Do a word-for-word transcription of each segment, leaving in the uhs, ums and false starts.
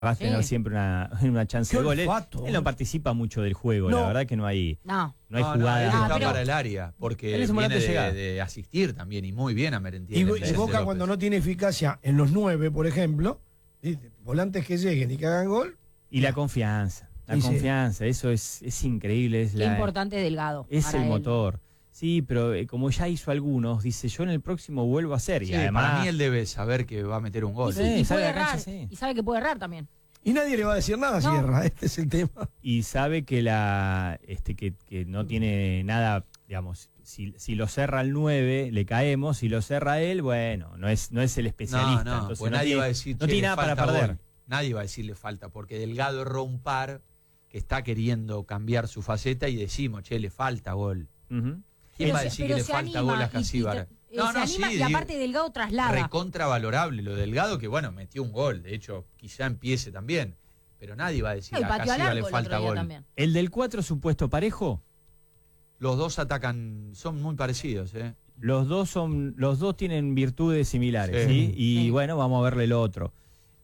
va a Sí. tener siempre una, una chance Qué de gol. Él, olfato, él no participa mucho del juego, No. la verdad que no hay, No. no hay No, no, jugada. él Ah, está pero- para el área, porque Él es un viene volante de llegada. de, de asistir también, y muy bien a Merentiel. Y, en y Vicente Boca López. cuando no tiene eficacia en los nueve, por ejemplo, dice, volantes que lleguen y que hagan gol. Y la confianza, la Sí, sí. confianza, eso es, es increíble. Es, Qué la, importante Delgado. es para el él. motor. Sí, pero eh, como ya hizo algunos, dice, yo en el próximo vuelvo a hacer. Sí, y además, para mí él debe saber que va a meter un Y, gol. sí, Sí, y sale puede a la cancha, errar. sí. Y sabe que puede errar también. Y nadie le va a decir nada si No. erra, este es el tema. y sabe que la este que, que no tiene nada, digamos, si, si lo cerra el nueve, le caemos, si lo cerra él, bueno, no es, no es el especialista. No, no, entonces pues no nadie tiene, va a decir, no "Che, tiene le nada para falta perder. gol". Nadie va a decirle falta, porque Delgado erró un par que está queriendo cambiar su faceta y decimos, che, le falta gol. Ujú. ¿Quién Pero va a se- decir pero que le se falta anima gol a y- y Casíbar? te- eh, se anima y aparte Delgado traslada. Recontravalorable lo de Delgado, que bueno, metió un gol. De hecho, quizá empiece también. Pero nadie va a decir No, y a pateó al Casíbar arco le el otro falta día gol. también. El del cuatro supuesto parejo, Los dos atacan, son muy parecidos, ¿eh? los dos son, los dos tienen virtudes similares, Sí. ¿sí? Y Sí. bueno, vamos a verle lo otro.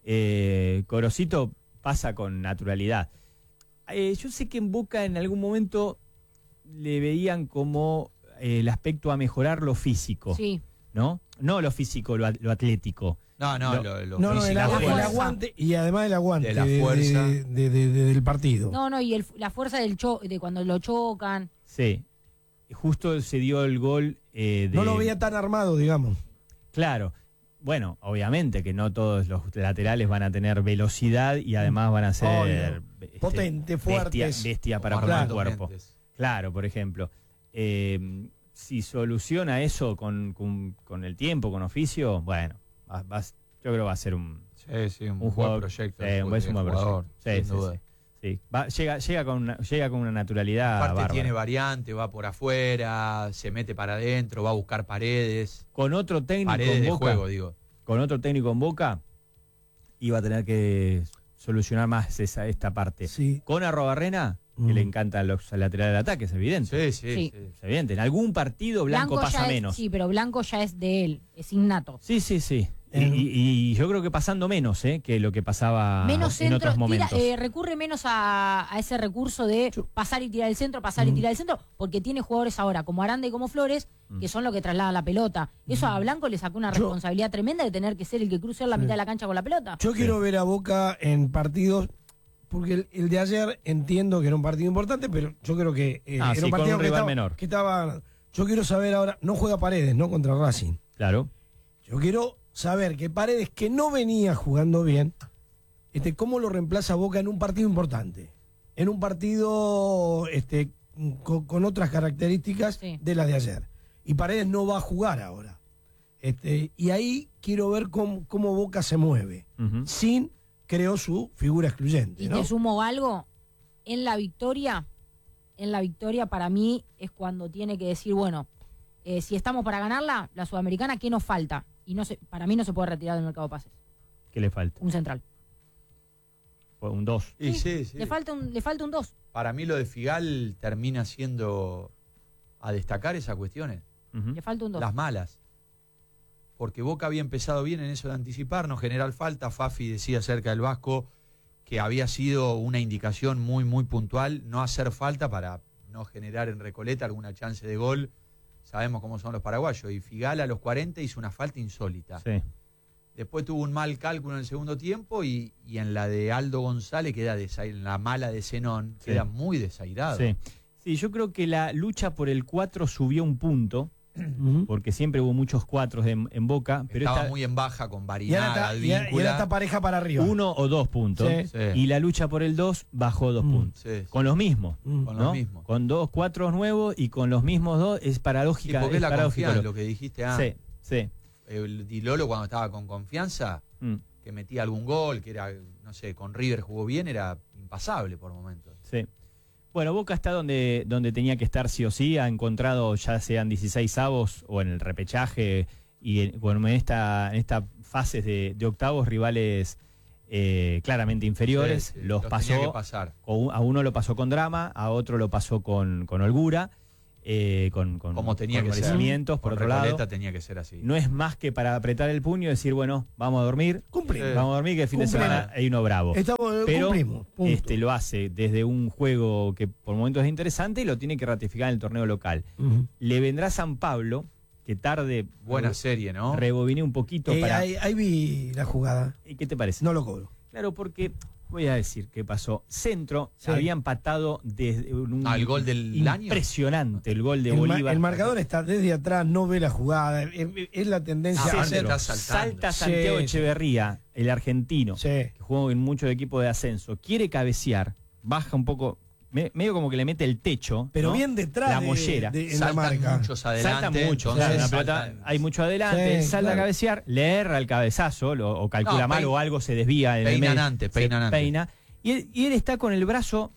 Eh, Corosito pasa con naturalidad. Eh, yo sé que en Boca en algún momento le veían como eh, el aspecto a mejorar lo físico, Sí. ¿no? No lo físico, lo, at- lo atlético. No, no, No. lo, lo No, no, el, físico, agu- la el fuerza. aguante y además el aguante De la fuerza. de- de- de- de- del partido. No, no, y el- la fuerza del cho de cuando lo chocan. Sí. Justo se dio el gol eh, de... No lo veía tan armado, digamos. Claro. Bueno, obviamente que no todos los laterales van a tener velocidad y además van a ser Obvio. este, Potente, bestia, fuertes. bestia para como poner el Armando cuerpo. Méndez. Claro, por ejemplo. Eh, si soluciona eso con, con, con el tiempo, con oficio, bueno, va- va- yo creo que va a ser un, Sí, sí, un, un buen jugador proyecto. sí, un buen, de un buen jugador, proyecto. Sí, sin sí, duda. sí. Sí. Va- llega, llega, con una, llega con una naturalidad Aparte bárbara. tiene variante, va por afuera, se mete para adentro, va a buscar paredes. Con otro técnico Paredes en de Boca, juego, digo. con otro técnico en Boca, iba a tener que solucionar más esa, esta parte. Sí. Con Arrobarrena, que Mm. le encantan los laterales del ataque, es evidente. Sí, sí, Sí. sí. Es evidente. En algún partido Blanco, pasa ya es- menos. Sí, pero Blanco ya es de él, es innato. Sí, sí, sí. Y, Eh. y- y yo creo que pasando menos ¿eh? que lo que pasaba Menos en centro, otros tira- momentos. eh, recurre menos a, a ese recurso de Yo- pasar y tirar el centro, pasar y Mm. tirar el centro, porque tiene jugadores ahora como Aranda y como Flores, que son los que trasladan la pelota. Eso a Blanco le sacó una Yo- responsabilidad tremenda de tener que ser el que cruce la Sí. mitad de la cancha con la pelota. Yo quiero ver a Boca en partidos, porque el, el de ayer entiendo que era un partido importante, pero yo creo que eh, Ah, era sí, un con partido un que, rival estaba, menor. que estaba. Yo quiero saber ahora, no juega Paredes, ¿no? Contra Racing. Claro. Yo quiero saber que Paredes, que no venía jugando bien, este, ¿cómo lo reemplaza Boca en un partido importante? En un partido este, con, con otras características Sí. de las de ayer. Y Paredes no va a jugar ahora. Este, y ahí quiero ver cómo, cómo Boca se mueve. Ujú. Sin, creo, su figura excluyente. Y ¿no? te sumo algo, en la victoria, en la victoria para mí es cuando tiene que decir, bueno, eh, si estamos para ganarla, la Sudamericana, ¿qué nos falta? Y no se, para mí no se puede retirar del mercado de pases, ¿Qué le falta? un central. Un dos. Y sí, sí. Le falta un, le falta un dos. Para mí lo de Figal termina siendo a destacar esas cuestiones, Ujú. Le falta un dos. las malas. Porque Boca había empezado bien en eso de anticipar, no generar falta. Fafi decía acerca del Vasco que había sido una indicación muy, muy puntual, no hacer falta para no generar en Recoleta alguna chance de gol. Sabemos cómo son los paraguayos. Y Figal a los cuarenta hizo una falta insólita. Sí. Después tuvo un mal cálculo en el segundo tiempo y, y en la de Aldo González queda desa- en la mala de Zenón, Sí. queda muy desairado. Sí. Sí, yo creo que la lucha por el cuatro subió un punto, Ujú. porque siempre hubo muchos cuatros en, en Boca, pero Estaba esta, muy en baja con Y ahora Barinaga, está, y ahora- y ahora está pareja para arriba. uno o dos puntos. Sí. Sí. Y la lucha por el dos bajó dos Mm. puntos. Sí, sí. Con los mismos. Mm. Con ¿no? los mismos. Con dos cuatros nuevos y con los mismos dos es Sí, paradójica. porque es la paradójico confianza, lo- lo que dijiste antes. Sí, sí. El Di Lolo cuando estaba con confianza, Mm, que metía algún gol, que era, no sé, con River jugó bien, era impasable por momentos. sí. Bueno, Boca está donde, donde tenía que estar sí o sí. Ha encontrado, ya sean dieciséis avos o en el repechaje y en, bueno, en esta, en estas fases de, de octavos, rivales eh, claramente inferiores. Sí, sí, los tenía pasó. que pasar. O un- a uno lo pasó con drama, a otro lo pasó con, con holgura. eh, con, con, Como tenía con que ser. merecimientos, por Con otro lado. Recoleta tenía que ser así. No es más que para apretar el puño y decir, bueno, vamos a dormir. Cumplimos. Vamos a dormir que el fin de Cumplimos. semana hay uno bravo. Estamos, Pero cumplimos. Punto. este lo hace desde un juego que por momentos es interesante y lo tiene que ratificar en el torneo local. Ujú. Le vendrá San Pablo, que tarde Buena serie, ¿no? rebobiné un poquito Eh, para... ahí, ahí vi la jugada. ¿Y qué te parece? No lo cobro. Claro, porque voy a decir qué pasó. Centro Sí. había empatado desde un Ah, el gol del año. impresionante, el gol de El, ma- Bolívar. el marcador está desde atrás, no ve la jugada. Es, es la tendencia. Ah, a Centro. está saltando. Salta Santiago Sí, Echeverría, el argentino, Sí. que jugó en muchos equipos de ascenso, quiere cabecear, baja un poco, me- medio como que le mete el techo, Pero ¿no? bien detrás la de- mollera. de- en la Saltan marca. muchos Salta adelante. mucho, entonces claro, una saltan- pelota- hay mucho adelante, Sí, salta claro. a cabecear, le erra el cabezazo, lo- o calcula No, mal pein- o algo se desvía en el peinan medio, antes, se peinan antes. peina, y él, y él está con el brazo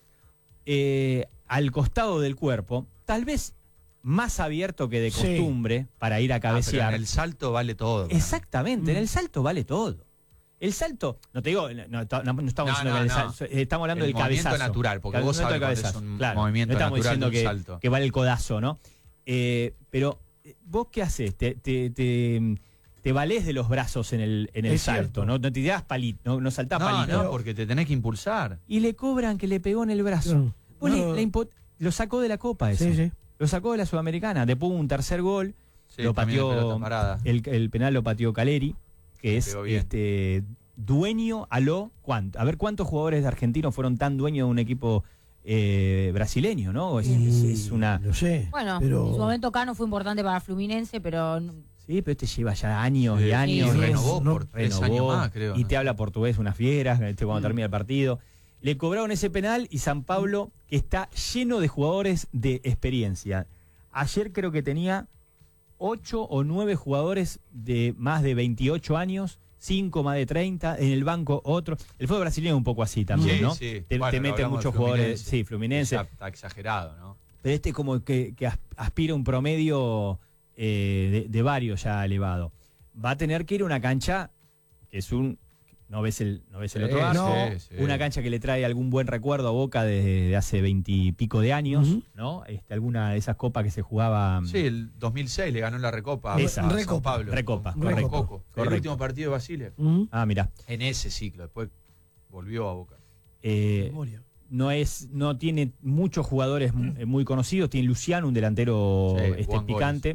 eh, al costado del cuerpo, tal vez más abierto que de Sí. costumbre para ir a Ah, pero cabecear. en el salto vale todo. para mí. Exactamente, en Mm. el salto vale todo. El salto, no te digo, no, no, no estamos No, diciendo no, que el no. salto, estamos hablando El del movimiento cabezazo. natural, porque El vos movimiento sabés del cuál es un Claro, movimiento no estamos natural diciendo de un que, salto. que vale el codazo, ¿no? Eh, pero, eh, ¿vos qué haces? Te, te, te, te valés de los brazos en el, en el Es salto, cierto. ¿no? No te tirás palito, no, no saltás No, palito. no, porque te tenés que impulsar. Y le cobran que le pegó en el brazo. No, Vos le- no. le impo- lo sacó de la copa eso. Sí, sí. Lo sacó de la Sudamericana. Después hubo un tercer gol. Sí, lo también pateó pelota parada. el, el penal lo pateó Caleri, que Le es pegó bien. este dueño a lo cuánto. A ver cuántos jugadores argentinos fueron tan dueños de un equipo eh, brasileño, ¿no? Es, es- es una No sé. Bueno, pero... en su momento Cano fue importante para Fluminense, pero n- sí, pero este lleva ya años Sí, y años. sí, y renovó no- por tres renovó, años más, creo. y ¿no? te habla portugués, unas fieras, este, cuando termina el partido. Le cobraron ese penal y San Pablo, que está lleno de jugadores de experiencia. Ayer creo que tenía ocho o nueve jugadores de más de veintiocho años, cinco más de treinta, en el banco otro. El fútbol brasileño es un poco así también, Sí, ¿no? sí. Te, Bueno, te lo meten hablamos de muchos jugadores, Fluminense. sí, Fluminense. Ya está exagerado, ¿no? Pero este como que, que as- aspira a un promedio eh, de, de varios ya elevado. Va a tener que ir a una cancha que es un... No ves el, no ves el otro Sí, vaso. sí, sí. Una cancha que le trae algún buen recuerdo a Boca desde de hace veintipico de años, Ujú. ¿no? Este, alguna de esas copas que se jugaba... Sí, el dos mil seis le ganó la Recopa Esa. a San Recopa. Pablo. Recopa, Con correcto. Coco. El Correcto. último partido de Basile. Ujú. Ah, mira. En ese ciclo, después volvió a Boca. Eh, Memoria. no es no tiene muchos jugadores mu- eh, muy conocidos. Tiene Luciano, un delantero Sí, este, Juan picante.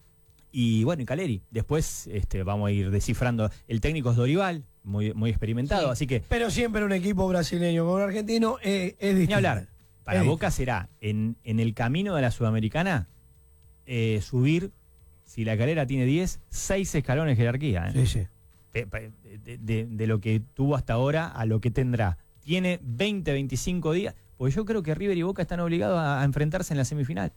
Y bueno, y Caleri. Después este, vamos a ir descifrando. El técnico es Dorival, muy, muy experimentado. Sí. Así que, Pero siempre un equipo brasileño con un argentino eh, es distinto. ni hablar. Para Es Boca será en, en el camino de la Sudamericana eh, subir, si la carrera tiene diez, seis escalones de jerarquía. ¿eh? Sí, sí. de, de- de- de lo que tuvo hasta ahora a lo que tendrá. Tiene veinte, veinticinco días, porque yo creo que River y Boca están obligados a, a enfrentarse en la semifinal.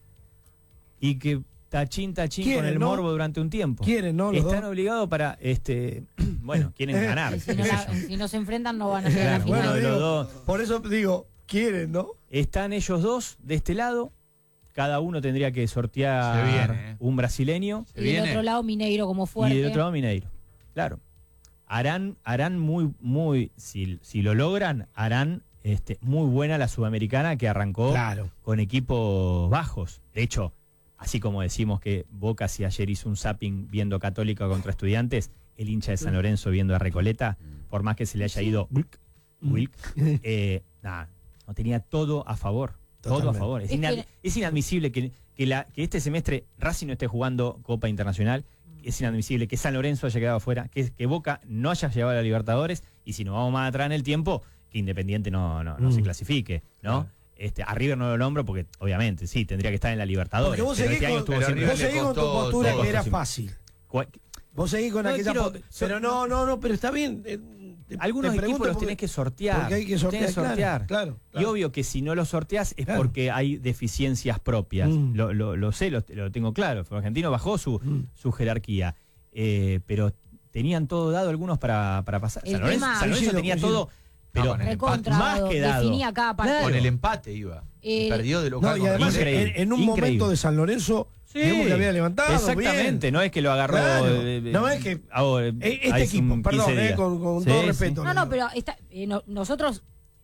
Y que tachín, tachín con Quieren, el ¿no? morbo durante un tiempo. Quieren, ¿no? Los Están dos. obligados para, este, bueno, quieren Eh, ganar. y si, qué no sé la- yo. si no se enfrentan no van a llegar a la Claro, final. bueno, digo, los dos. Por eso digo, quieren, ¿no? Están ellos dos de este lado. Cada uno tendría que sortear Se viene, eh. un brasileño. Se y del viene. otro lado Mineiro como Y fuerte. del otro lado Mineiro. Claro. Harán, harán muy, muy, si, si lo logran, harán este, muy buena la Sudamericana que arrancó Claro. con equipos bajos. De hecho, así como decimos que Boca si ayer hizo un zapping viendo Católica contra Estudiantes, el hincha de San Lorenzo viendo a Recoleta, por más que se le haya ido Wilk, Wilk, eh, nada, no tenía todo a favor. Todo a Totalmente. favor. Es, Es ina- que- es inadmisible que, que, la, que este semestre Racing no esté jugando Copa Internacional. Es inadmisible que San Lorenzo haya quedado afuera, que, que Boca no haya llevado a la Libertadores, y si nos vamos más atrás en el tiempo, que Independiente no, no, no Mm. se clasifique, ¿no? Claro. Este, a River no lo nombro porque, obviamente, sí, tendría que estar en la Libertadores. Porque vos pero seguís este año con, estuvo pero siempre- vos River le seguís con tu costó postura todo. que era fácil. Cual- Vos seguís con No, aquella quiero- po- Pero no, no, no, pero está bien. eh, te- Algunos te equipos pregunto los porque- tenés que sortear. Porque hay que los tenés sortear. que sortear. Claro, claro, Y claro. obvio que si no lo sorteás es Claro. porque hay deficiencias propias. Mm. Lo, lo- lo sé, lo, lo tengo claro. El argentino bajó su, Mm. su jerarquía. Eh, pero tenían todo dado algunos para, para pasar. El San Lorenzo, tema- San Lorenzo Coincido, tenía coincido. todo, pero con el Recontra, más que dado. definía cada partido. Con el empate iba. Eh, Perdió de local. No, y contra además Increíble, en, en un increíble. momento de San Lorenzo, digamos que había levantado. Exactamente, bien. no es que lo agarró. Claro. eh, No es que- ahora, Eh, Este hace equipo, un perdón, quince eh, días. con, con Sí, todo sí. respeto. No, no, pero está- eh, no- nosotros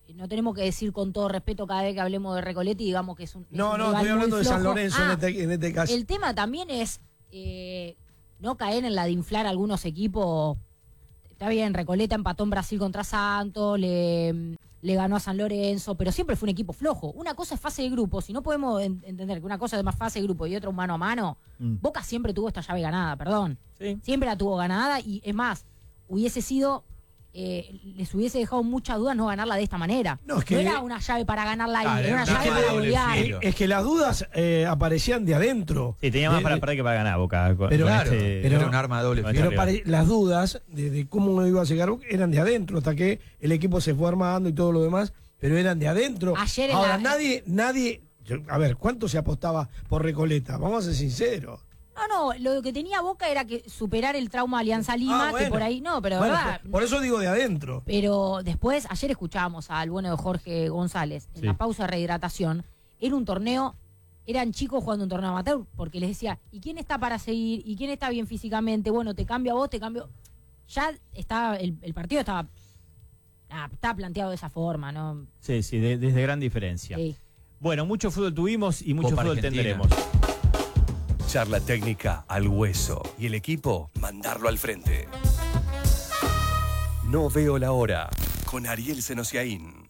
no tenemos que decir con todo respeto cada vez que hablemos de Recoleta y digamos que es un es No, un no, rival estoy hablando muy de San flojo. Lorenzo Ah, en, este, en este caso. El tema también es eh, no caer en la de inflar algunos equipos. Está bien, Recoleta empató en Brasil contra Santos, le, le ganó a San Lorenzo, pero siempre fue un equipo flojo. Una cosa es fase de grupo, si no podemos en, entender que una cosa es más fase de grupo y otra un mano a mano, Mm. Boca siempre tuvo esta llave ganada, perdón. Sí. Siempre la tuvo ganada y es más, hubiese sido, eh, les hubiese dejado muchas dudas no ganarla de esta manera. No, es que- era una llave para ganarla ahí, Claro, era una era llave una para doble golear. filo. Es que las dudas eh, aparecían de adentro. Sí, tenía más De- para de- perder que para ganar Boca. con- Pero con Claro, este- pero- era un arma de doble con filo. este Pero rival. pare- las dudas de, de cómo iba a llegar eran de adentro, hasta que el equipo se fue armando y todo lo demás, pero eran de adentro. Ayer en Ahora, la- nadie, nadie, yo- a ver, ¿cuánto se apostaba por Recoleta? Vamos a ser sinceros. No, no, lo que tenía Boca era que superar el trauma de Alianza Lima, Ah, bueno. que por ahí, no, pero Bueno, verdad. por, por eso digo de adentro. Pero después, ayer escuchábamos al bueno de Jorge González en Sí. la pausa de rehidratación. Era un torneo, eran chicos jugando un torneo amateur, porque les decía, ¿y quién está para seguir? ¿Y quién está bien físicamente? Bueno, te cambio a vos, te cambio. Ya estaba, el, el partido estaba, ah, estaba planteado de esa forma, ¿no? Sí, sí, de- desde gran diferencia. Sí. Bueno, mucho fútbol tuvimos y mucho Copa fútbol Argentina. tendremos. Charla técnica al hueso. Y el equipo, mandarlo al frente. No veo la hora. Con Ariel Senosiaín.